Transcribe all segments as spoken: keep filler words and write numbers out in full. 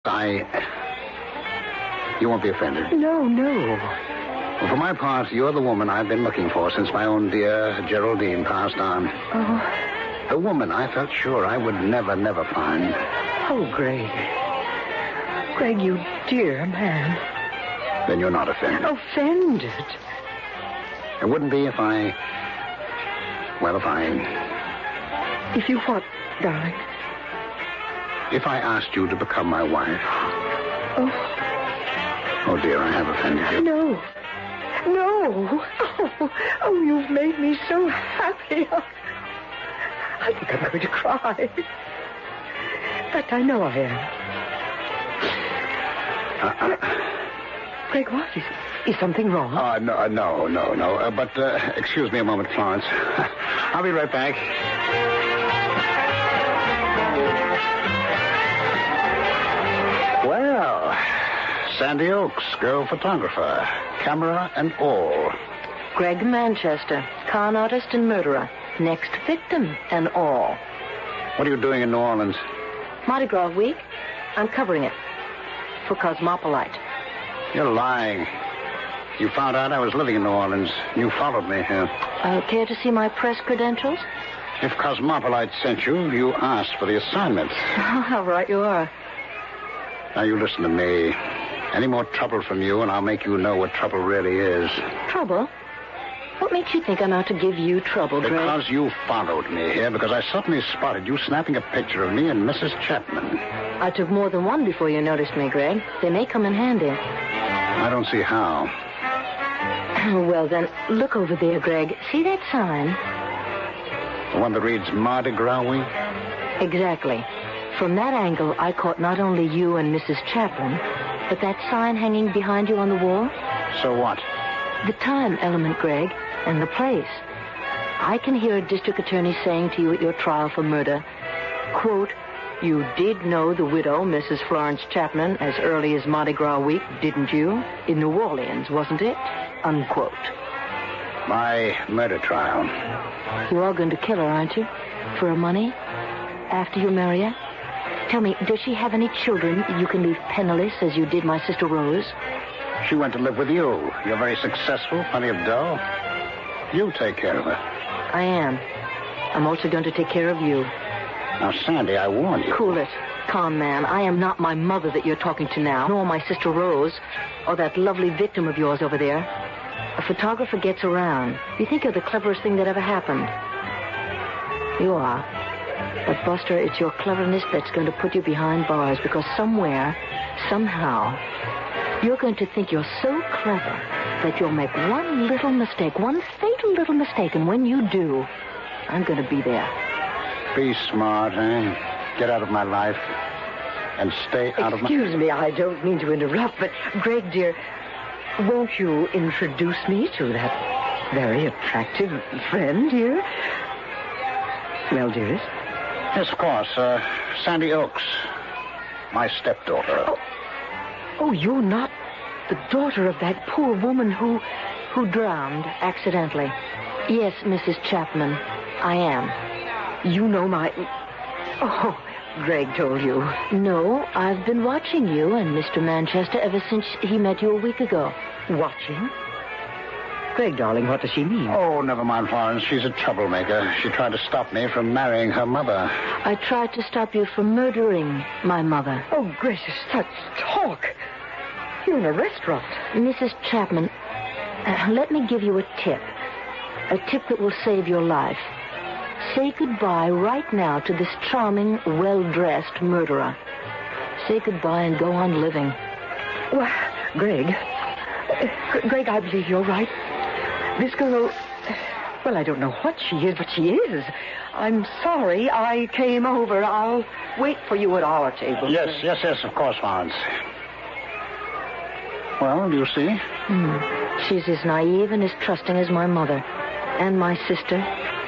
I... You won't be offended. No, no. Well, for my part, you're the woman I've been looking for since my own dear Geraldine passed on. Oh. The woman I felt sure I would never, never find. Oh, Greg. Greg, you dear man. Then you're not offended. Offended? It wouldn't be if I... Well, if I... If you what, darling? If I asked you to become my wife. Oh. Oh, dear, I have offended you. No. No. Oh, oh you've made me so happy. I think I'm going to cry. In fact, I know I am. Uh, uh, Greg, what? Is, is something wrong? Uh, no, uh, no, no, no. Uh, but, uh, excuse me a moment, Florence. I'll be right back. Well, Sandy Oaks, girl photographer, camera and all. Greg Manchester, con artist and murderer, next victim and all. What are you doing in New Orleans? Mardi Gras week. I'm covering it for Cosmopolite. You're lying. You found out I was living in New Orleans. You followed me here. Uh, care to see my press credentials? If Cosmopolite sent you, you asked for the assignment. How right you are. Now, you listen to me. Any more trouble from you, and I'll make you know what trouble really is. Trouble? What makes you think I'm out to give you trouble, Greg? Because you followed me here, because I suddenly spotted you snapping a picture of me and Missus Chapman. I took more than one before you noticed me, Greg. They may come in handy. I don't see how. Well, then, look over there, Greg. See that sign? The one that reads Mardi Gras Week? Exactly. From that angle, I caught not only you and Missus Chapman, but that sign hanging behind you on the wall. So what? The time element, Greg, and the place. I can hear a district attorney saying to you at your trial for murder, quote, "You did know the widow, Missus Florence Chapman, as early as Mardi Gras week, didn't you? In New Orleans, wasn't it?" Unquote. My murder trial. You are going to kill her, aren't you? For her money? After you marry her? Tell me, does she have any children you can leave penniless as you did my sister Rose? She went to live with you. You're very successful, plenty of dough. You take care of her. I am. I'm also going to take care of you. Now, Sandy, I warn you. Cool it, con man. I am not my mother that you're talking to now, nor my sister Rose, or that lovely victim of yours over there. A photographer gets around. You think you're the cleverest thing that ever happened. You are. But, Buster, it's your cleverness that's going to put you behind bars, because somewhere, somehow, you're going to think you're so clever that you'll make one little mistake, one fatal little mistake, and when you do, I'm going to be there. Be smart, eh? Get out of my life. And stay out of my... Excuse me, I don't mean to interrupt, but, Greg, dear, won't you introduce me to that very attractive friend here? Well, dearest? Yes, of course. Uh, Sandy Oaks. My stepdaughter. Oh, oh, you're not the daughter of that poor woman who... Who drowned accidentally. Yes, Missus Chapman, I am. You know my... Oh, Greg told you. No, I've been watching you and Mister Manchester ever since he met you a week ago. Watching? Greg, darling, what does she mean? Oh, never mind, Florence. She's a troublemaker. She tried to stop me from marrying her mother. I tried to stop you from murdering my mother. Oh, gracious, such talk. You're in a restaurant. Missus Chapman, uh, let me give you a tip. A tip that will save your life. Say goodbye right now to this charming, well-dressed murderer. Say goodbye and go on living. Well, Greg, uh, Greg, I believe you're right. This girl, well, I don't know what she is, but she is. I'm sorry I came over. I'll wait for you at our table. Yes, yes, yes, of course, Florence. Well, do you see? Hmm. She's as naive and as trusting as my mother. And my sister.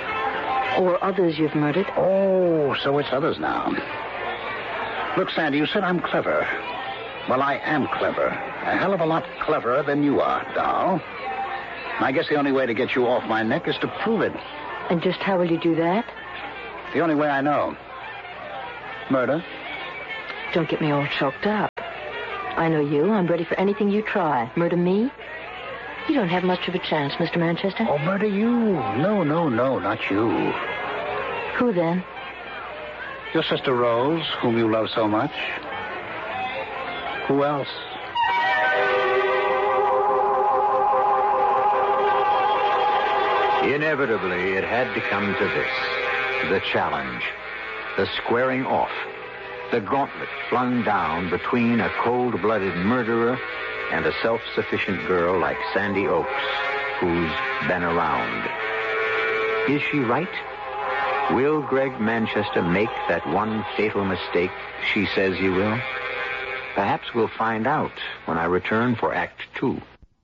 Or others you've murdered. Oh, so it's others now. Look, Sandy, you said I'm clever. Well, I am clever. A hell of a lot cleverer than you are, doll. I guess the only way to get you off my neck is to prove it. And just how will you do that? The only way I know. Murder. Don't get me all choked up. I know you. I'm ready for anything you try. Murder me? You don't have much of a chance, Mister Manchester. Oh, murder you. No, no, no, not you. Who then? Your sister Rose, whom you love so much. Who else? Inevitably, it had to come to this. The challenge. The squaring off. The gauntlet flung down between a cold-blooded murderer and a self-sufficient girl like Sandy Oaks, who's been around. Is she right? Will Greg Manchester make that one fatal mistake she says he will? Perhaps we'll find out when I return for Act Two.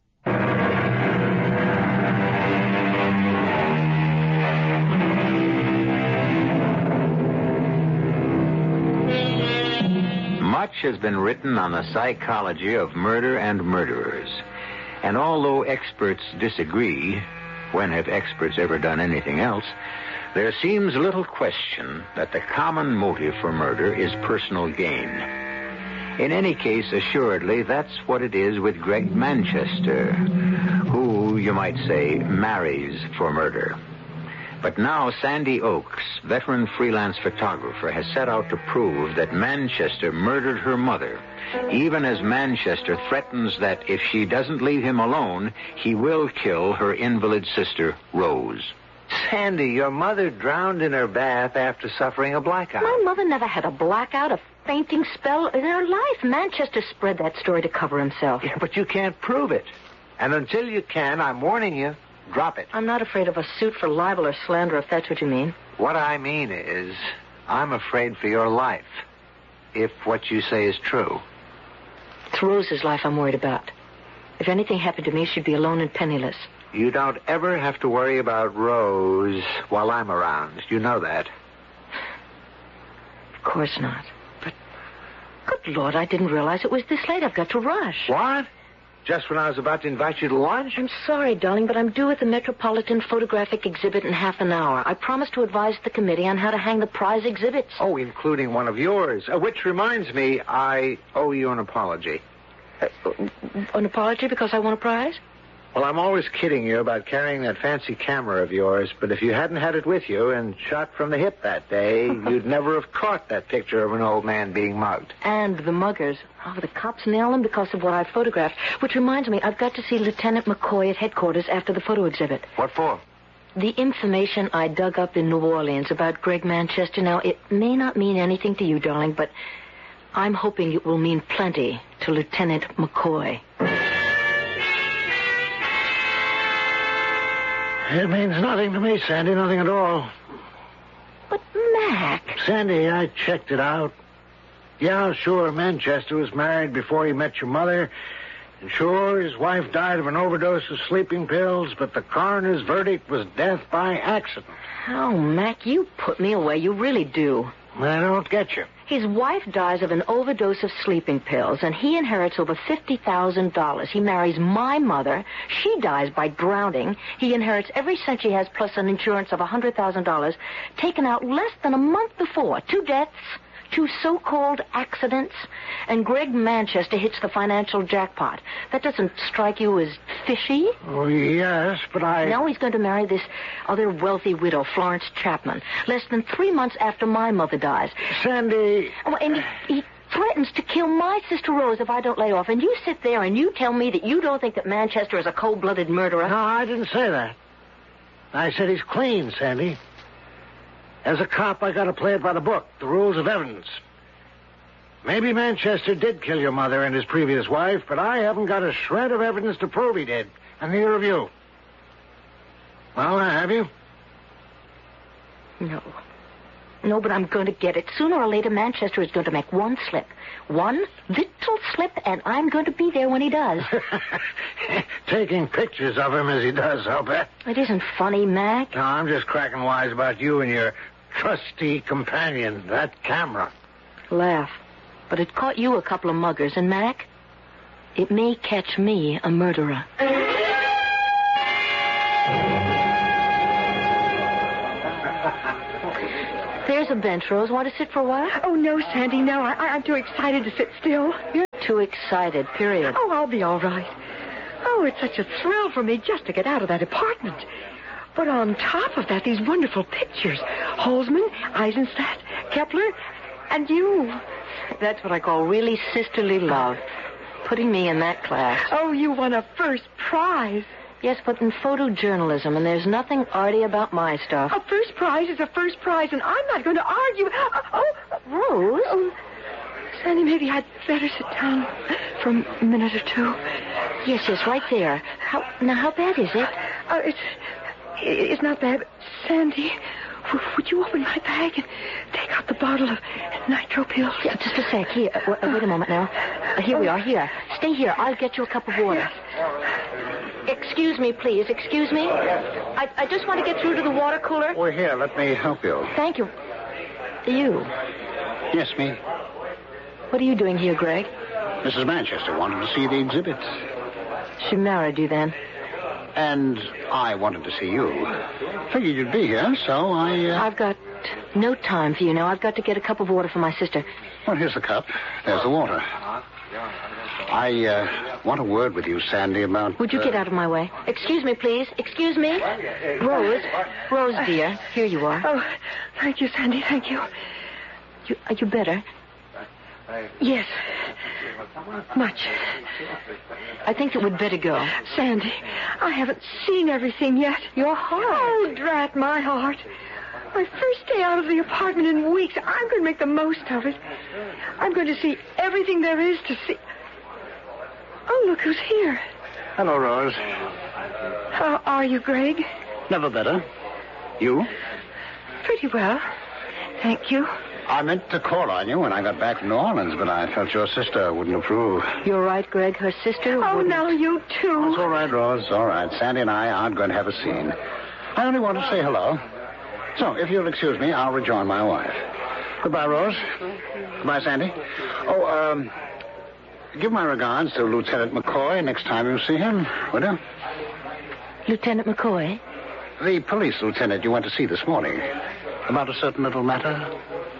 Much has been written on the psychology of murder and murderers. And although experts disagree, when have experts ever done anything else, there seems little question that the common motive for murder is personal gain. In any case, assuredly, that's what it is with Greg Manchester, who, you might say, marries for murder. But now Sandy Oaks, veteran freelance photographer, has set out to prove that Manchester murdered her mother, even as Manchester threatens that if she doesn't leave him alone, he will kill her invalid sister, Rose. Sandy, your mother drowned in her bath after suffering a blackout. My mother never had a blackout, a fainting spell in her life. Manchester spread that story to cover himself. Yeah, but you can't prove it. And until you can, I'm warning you, drop it. I'm not afraid of a suit for libel or slander, if that's what you mean. What I mean is, I'm afraid for your life, if what you say is true. It's Rose's life I'm worried about. If anything happened to me, she'd be alone and penniless. You don't ever have to worry about Rose while I'm around. You know that. Of course not. But, good Lord, I didn't realize it was this late. I've got to rush. What? Just when I was about to invite you to lunch? I'm sorry, darling, but I'm due at the Metropolitan Photographic Exhibit in half an hour. I promised to advise the committee on how to hang the prize exhibits. Oh, including one of yours. Uh, which reminds me, I owe you an apology. Uh, an apology because I won a prize? Well, I'm always kidding you about carrying that fancy camera of yours, but if you hadn't had it with you and shot from the hip that day, you'd never have caught that picture of an old man being mugged. And the muggers. Oh, the cops nail them because of what I photographed. Which reminds me, I've got to see Lieutenant McCoy at headquarters after the photo exhibit. What for? The information I dug up in New Orleans about Greg Manchester. Now, it may not mean anything to you, darling, but I'm hoping it will mean plenty to Lieutenant McCoy. It means nothing to me, Sandy, nothing at all. But, Mac... Sandy, I checked it out. Yeah, sure, Manchester was married before he met your mother. And sure, his wife died of an overdose of sleeping pills, but the coroner's verdict was death by accident. Oh, Mac, you put me away. You really do. I don't get you. His wife dies of an overdose of sleeping pills, and he inherits over fifty thousand dollars. He marries my mother. She dies by drowning. He inherits every cent she has, plus an insurance of one hundred thousand dollars, taken out less than a month before. Two deaths, two so-called accidents, and Greg Manchester hits the financial jackpot. That doesn't strike you as fishy? Oh, yes, but I... Now he's going to marry this other wealthy widow, Florence Chapman, less than three months after my mother dies. Sandy... Oh, and he, he threatens to kill my sister Rose if I don't lay off. And you sit there and you tell me that you don't think that Manchester is a cold-blooded murderer. No, I didn't say that. I said he's clean, Sandy. As a cop, I got to play it by the book, the rules of evidence. Maybe Manchester did kill your mother and his previous wife, but I haven't got a shred of evidence to prove he did, and neither of you. Well, have you? No. No, but I'm going to get it. Sooner or later, Manchester is going to make one slip. One little slip, and I'm going to be there when he does. Taking pictures of him as he does, I'll bet. It isn't funny, Mac. No, I'm just cracking wise about you and your trusty companion, that camera. Laugh. But it caught you a couple of muggers, and Mac, it may catch me a murderer. There's a bench, Rose. Want to sit for a while? Oh, no, Sandy, no. I, I'm too excited to sit still. You're too excited, period. Oh, I'll be all right. Oh, it's such a thrill for me just to get out of that apartment. But on top of that, these wonderful pictures. Holzman, Eisenstadt, Kepler, and you. That's what I call really sisterly love. Putting me in that class. Oh, you won a first prize. Yes, but in photojournalism, and there's nothing arty about my stuff. A first prize is a first prize, and I'm not going to argue. Oh, oh, Rose? Oh, Sandy, maybe I'd better sit down for a minute or two. Yes, yes, right there. How now? How bad is it? Uh, it's it's not bad. But Sandy, w- would you open my bag and take out the bottle of nitro pills? Yeah, just a sec. Here, uh, w- uh, wait a moment now. Uh, here we are. Here, stay here. I'll get you a cup of water. Excuse me, please. Excuse me. I I just want to get through to the water cooler. We're here. Let me help you. Thank you. You. Yes, me. What are you doing here, Greg? Missus Manchester wanted to see the exhibits. She married you then. And I wanted to see you. Figured you'd be here, so I... Uh... I've got no time for you now. I've got to get a cup of water for my sister. Well, here's the cup. There's the water. I uh, want a word with you, Sandy, about... Would you uh... get out of my way? Excuse me, please. Excuse me. Rose. Rose, dear. Here you are. Oh, thank you, Sandy. Thank you. You, are you better? Yes. Much. I think that we'd better go. Sandy, I haven't seen everything yet. Your heart. Oh, drat my heart. My first day out of the apartment in weeks. I'm going to make the most of it. I'm going to see everything there is to see. Oh, look who's here. Hello, Rose. How are you, Greg? Never better. You? Pretty well. Thank you. I meant to call on you when I got back from New Orleans, but I felt your sister wouldn't approve. You're right, Greg. Her sister Oh, wouldn't. now you too. It's all right, Rose. All right. Sandy and I aren't going to have a scene. I only wanted to say hello. So, if you'll excuse me, I'll rejoin my wife. Goodbye, Rose. Goodbye, Sandy. Oh, um, give my regards to Lieutenant McCoy next time you see him, will you? Lieutenant McCoy? The police lieutenant you went to see this morning. About a certain little matter.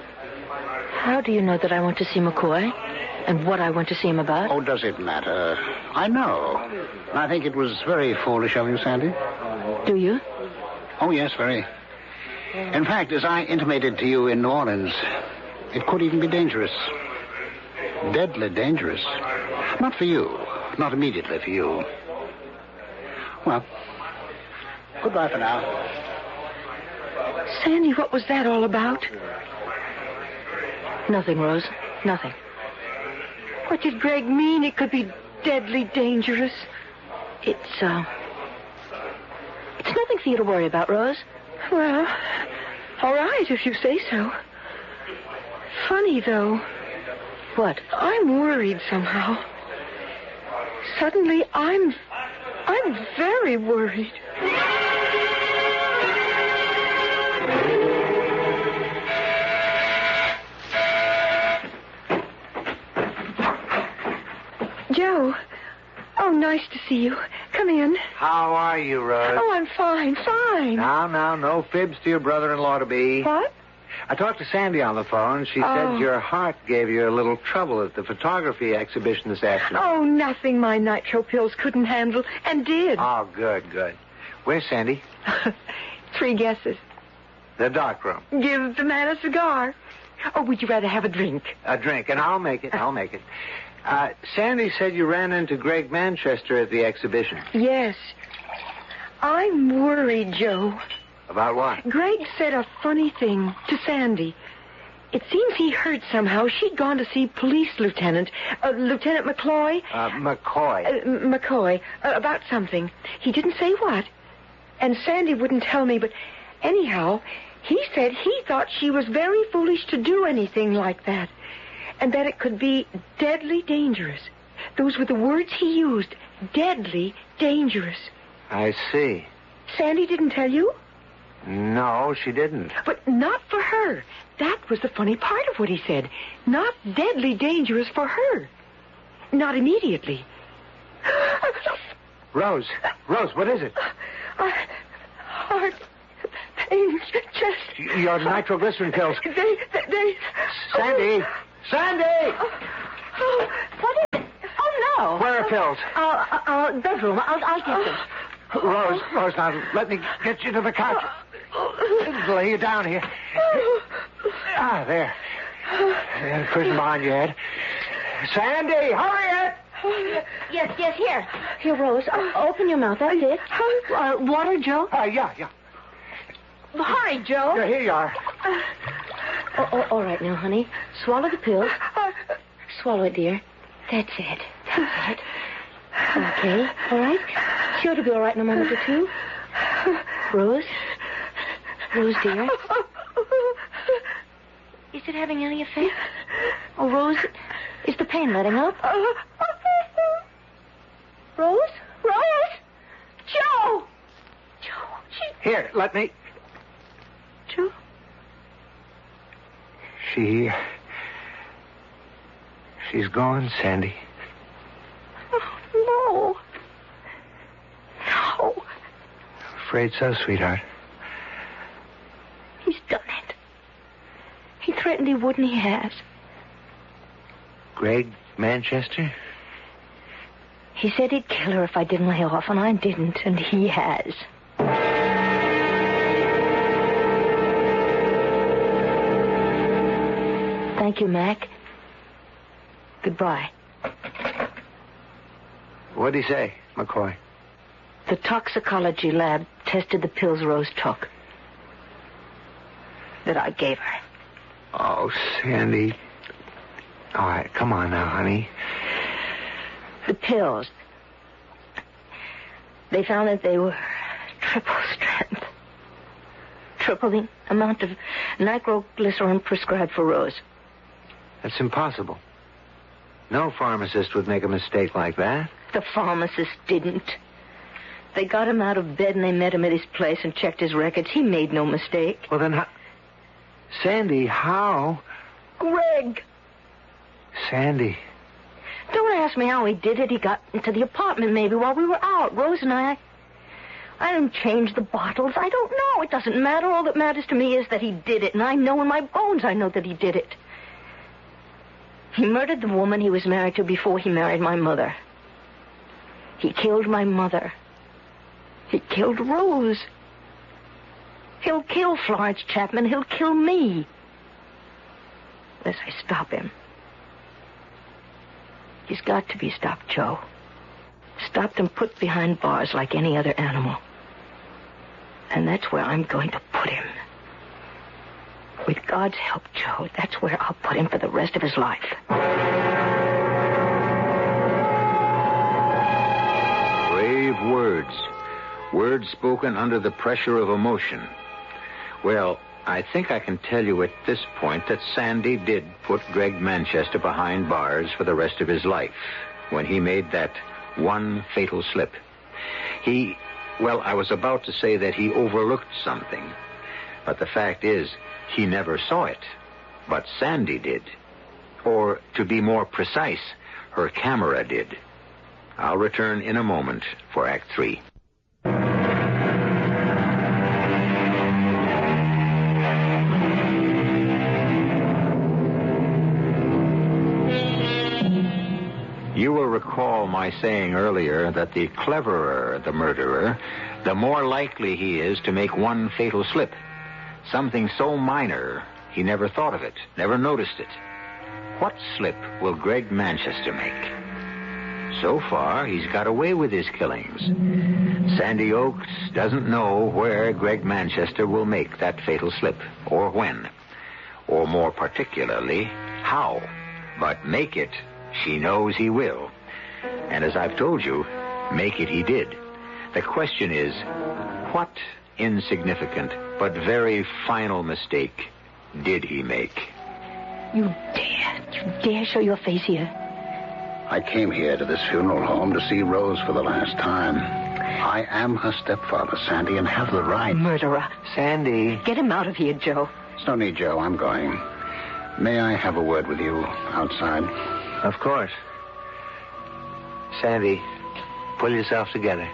How do you know that I want to see McCoy? And what I want to see him about? Oh, does it matter? I know. And I think it was very foolish of you, Sandy. Do you? Oh, yes, very. In fact, as I intimated to you in New Orleans, it could even be dangerous. Deadly dangerous. Not for you. Not immediately for you. Well, goodbye for now. Sandy, what was that all about? Nothing, Rose. Nothing. What did Greg mean? It could be deadly dangerous. It's, uh... It's nothing for you to worry about, Rose. Well, all right, if you say so. Funny, though. What? I'm worried somehow. Suddenly, I'm... I'm very worried. Joe. Oh, nice to see you. Come in. How are you, Rose? Oh, I'm fine, fine. Now, now, no fibs to your brother-in-law to be. What? I talked to Sandy on the phone. She Oh. said your heart gave you a little trouble at the photography exhibition this afternoon. Oh, nothing my nitro pills couldn't handle, and did. Oh, good, good. Where's Sandy? Three guesses. The dark room. Give the man a cigar. Or would you rather have a drink? A drink, and I'll make it. I'll make it. Uh, Sandy said you ran into Greg Manchester at the exhibition. Yes. I'm worried, Joe. About what? Greg said a funny thing to Sandy. It seems he heard somehow she'd gone to see Police Lieutenant, uh, Lieutenant McCloy. Uh, McCoy. Uh, M- McCoy, uh, about something. He didn't say what. And Sandy wouldn't tell me, but anyhow, he said he thought she was very foolish to do anything like that. And that it could be deadly dangerous. Those were the words he used. Deadly dangerous. I see. Sandy didn't tell you? No, she didn't. But not for her. That was the funny part of what he said. Not deadly dangerous for her. Not immediately. Rose. Rose, what is it? Uh, heart pain, chest. Your nitroglycerin pills. They, they, they... Sandy! Sandy! Oh, what is it? Where are pills? Uh, uh, uh, bedroom. I'll, I'll get them. Rose, Rose, now let me get you to the couch. Lay you down here. Ah, there. There's a cushion behind your head. Sandy, hurry it! Yes, yes, here. Here, Rose. Uh, open your mouth. That's it. Uh, water, Joe? Uh, yeah, yeah. Hurry, Joe. Yeah, here you are. Oh, oh, all right now, honey. Swallow the pill. Swallow it, dear. That's it. That's it. Okay, all right? Sure to be all right in a moment or two. Rose? Rose, dear? Is it having any effect? Oh, Rose, is the pain letting up? Rose? Rose? Joe! Joe, she... Here, let me... Joe? She... She's gone, Sandy. Oh, no. No. Afraid so, sweetheart. He's done it. He threatened he wouldn't. He has. Greg Manchester? He said he'd kill her if I didn't lay off, and I didn't, and he has. Thank you, Mac. Goodbye. What'd he say, McCoy? The toxicology lab tested the pills Rose took. That I gave her. Oh, Sandy. All right, come on now, honey. The pills. They found that they were triple strength. Triple the amount of nitroglycerin prescribed for Rose. That's impossible. No pharmacist would make a mistake like that. The pharmacist didn't. They got him out of bed and they met him at his place and checked his records. He made no mistake. Well, then how... Sandy, how? Greg. Sandy. Don't ask me how he did it. He got into the apartment maybe while we were out. Rose and I... I didn't change the bottles. I don't know. It doesn't matter. All that matters to me is that he did it. And I know in my bones I know that he did it. He murdered the woman he was married to before he married my mother. He killed my mother. He killed Rose. He'll kill Florence Chapman. He'll kill me. Unless I stop him. He's got to be stopped, Joe. Stopped and put behind bars like any other animal. And that's where I'm going to put him. With God's help, Joe, that's where I'll put him for the rest of his life. Brave words. Words spoken under the pressure of emotion. Well, I think I can tell you at this point that Sandy did put Greg Manchester behind bars for the rest of his life when he made that one fatal slip. He, well, I was about to say that he overlooked something, but the fact is, he never saw it, but Sandy did. Or, to be more precise, her camera did. I'll return in a moment for Act Three. You will recall my saying earlier that the cleverer the murderer, the more likely he is to make one fatal slip. Something so minor, he never thought of it, never noticed it. What slip will Greg Manchester make? So far, he's got away with his killings. Sandy Oaks doesn't know where Greg Manchester will make that fatal slip, or when, or more particularly, how. But make it, she knows he will. And as I've told you, make it he did. The question is, what insignificant but very final mistake did he make? You dare, you dare show your face here. I came here to this funeral home to see Rose for the last time. I am her stepfather, Sandy, and have the right. Murderer. Sandy. Get him out of here, Joe. It's no need, Joe. I'm going. May I have a word with you outside? Of course. Sandy, pull yourself together.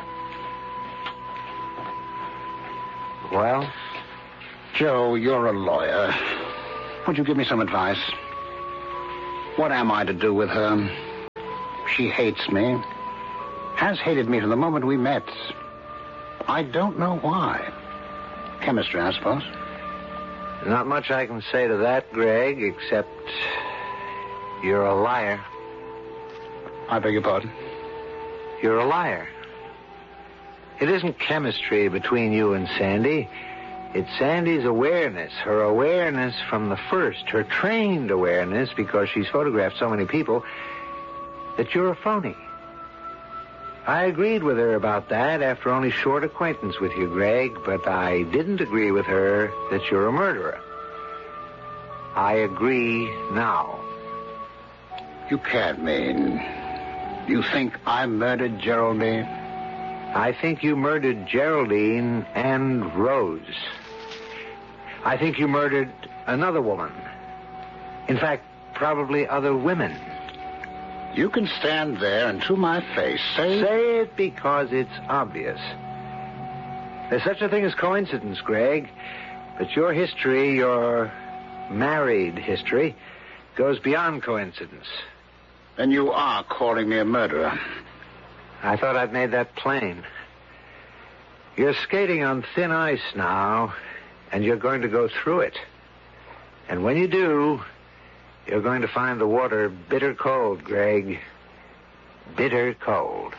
Well? Joe, you're a lawyer. Would you give me some advice? What am I to do with her? she hates me. Has hated me from the moment we met. I don't know why. Chemistry, I suppose. Not much I can say to that, Greg, except you're a liar. I beg your pardon? You're a liar. It isn't chemistry between you and Sandy. It's Sandy's awareness, her awareness from the first, her trained awareness, because she's photographed so many people, that you're a phony. I agreed with her about that after only short acquaintance with you, Greg, but I didn't agree with her that you're a murderer. I agree now. You can't mean... You think I murdered Geraldine? I think you murdered Geraldine and Rose. I think you murdered another woman. In fact, probably other women. You can stand there and to my face say... Say it because it's obvious. There's such a thing as coincidence, Greg. But your history, your married history, goes beyond coincidence. Then you are calling me a murderer. I thought I'd made that plain. You're skating on thin ice now, and you're going to go through it. And when you do, you're going to find the water bitter cold, Greg. Bitter cold.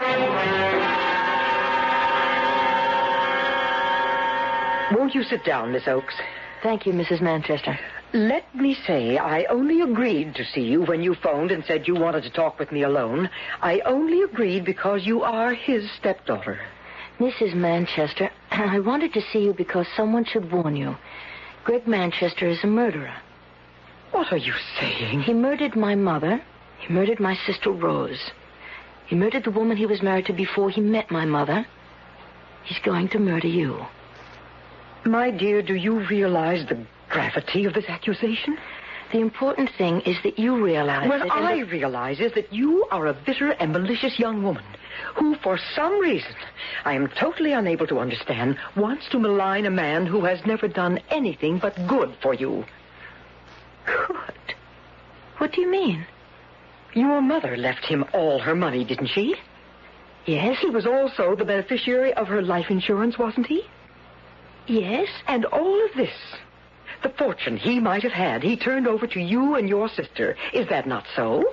Won't you sit down, Miss Oakes? Thank you, Missus Manchester. Let me say, I only agreed to see you when you phoned and said you wanted to talk with me alone. I only agreed because you are his stepdaughter. Missus Manchester, I wanted to see you because someone should warn you. Greg Manchester is a murderer. What are you saying? He murdered my mother. He murdered my sister Rose. He murdered the woman he was married to before he met my mother. He's going to murder you. My dear, do you realize the gravity of this accusation? The important thing is that you realize What it. I that... realize is that you are a bitter and malicious young woman who, for some reason, I am totally unable to understand, wants to malign a man who has never done anything but good for you. Good? What do you mean? Your mother left him all her money, didn't she? Yes. He was also the beneficiary of her life insurance, wasn't he? Yes. And all of this, the fortune he might have had, he turned over to you and your sister. Is that not so?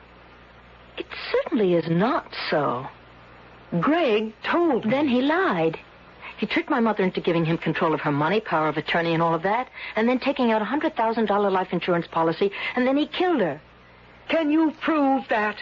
It certainly is not so. Greg told me. Then he lied. He tricked my mother into giving him control of her money, power of attorney, and all of that, and then taking out a one hundred thousand dollars life insurance policy, and then he killed her. Can you prove that?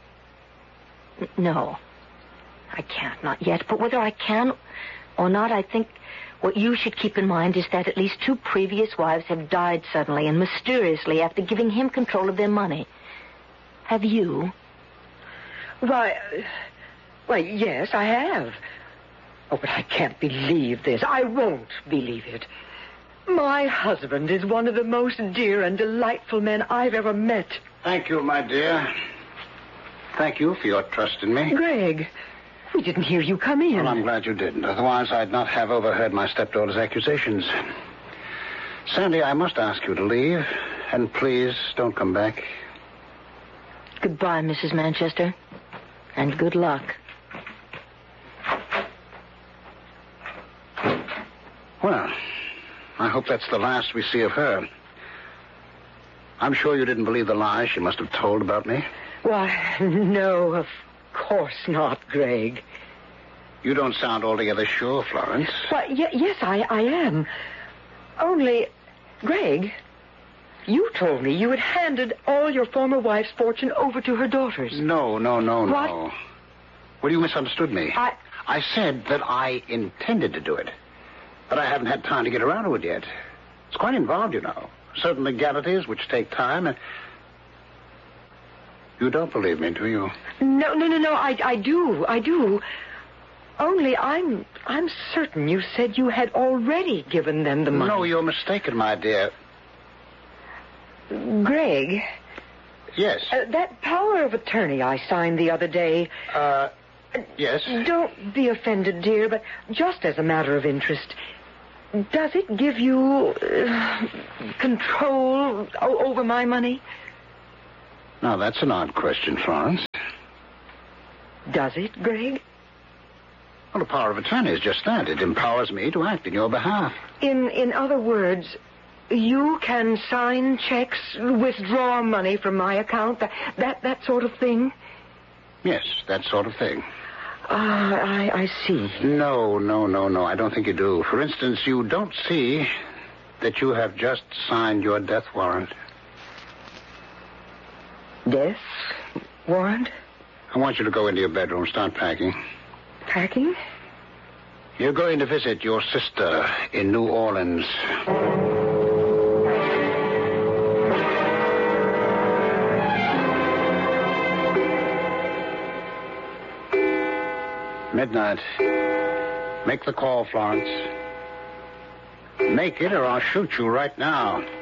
N- no. I can't, not yet. But whether I can or not, I think what you should keep in mind is that at least two previous wives have died suddenly and mysteriously after giving him control of their money. Have you? Why, uh, why, yes, I have. Oh, but I can't believe this. I won't believe it. My husband is one of the most dear and delightful men I've ever met. Thank you, my dear. Thank you for your trust in me. Greg, we didn't hear you come in. Well, I'm glad you didn't. Otherwise, I'd not have overheard my stepdaughter's accusations. Sandy, I must ask you to leave. And please, don't come back. Goodbye, Missus Manchester. And good luck. Well, I hope that's the last we see of her. I'm sure you didn't believe the lies she must have told about me. Why, no, of course not, Greg. You don't sound altogether sure, Florence. Why, y- yes, I, I am. Only, Greg, you told me you had handed all your former wife's fortune over to her daughters. No, no, no, What? no. Well, you misunderstood me. I... I said that I intended to do it. But I haven't had time to get around to it yet. It's quite involved, you know. Certain legalities which take time and... You don't believe me, do you? No, no, no, no, I, I do, I do. Only I'm, I'm certain you said you had already given them the money. No, you're mistaken, my dear. Greg, Yes. uh, that power of attorney I signed the other day... Uh, yes. Don't be offended, dear, but just as a matter of interest, does it give you uh, control o- over my money? Now, that's an odd question, Florence. Does it, Greg? Well, the power of attorney is just that. It empowers me to act in your behalf. In in other words, you can sign checks, withdraw money from my account, that that, that sort of thing? Yes, that sort of thing. Ah, uh, I, I see. No, no, no, no. I don't think you do. For instance, you don't see that you have just signed your death warrant. Death warrant? I want you to go into your bedroom, start packing. Packing? You're going to visit your sister in New Orleans. Midnight. Make the call, Florence. Make it or I'll shoot you right now.